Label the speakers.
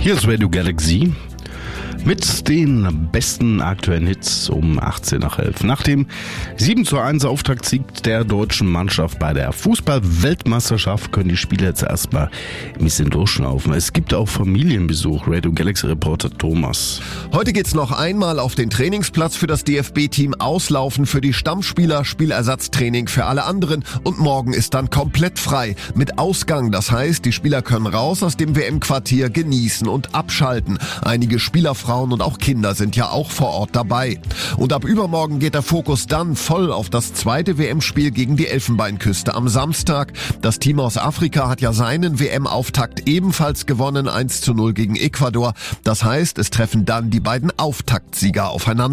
Speaker 1: Hier ist Radio Galaxy mit den besten aktuellen Hits um 18 nach 11. Nach dem 7:1 Auftaktsieg der deutschen Mannschaft bei der Fußball-Weltmeisterschaft können die Spieler jetzt erstmal ein bisschen durchschnaufen. Es gibt auch Familienbesuch. Radio Galaxy-Reporter Thomas.
Speaker 2: Heute geht's noch einmal auf den Trainingsplatz für das DFB-Team, auslaufen für die Stammspieler, Spielersatztraining für alle anderen und morgen ist dann komplett frei mit Ausgang. Das heißt, die Spieler können raus aus dem WM-Quartier, genießen und abschalten. Einige Spielerfrauen und auch Kinder sind ja auch vor Ort dabei. Und ab übermorgen geht der Fokus dann voll auf das zweite WM-Spiel gegen die Elfenbeinküste am Samstag. Das Team aus Afrika hat ja seinen WM-Auftakt ebenfalls gewonnen, 1:0 gegen Ecuador. Das heißt, es treffen dann die beiden Auftaktsieger aufeinander.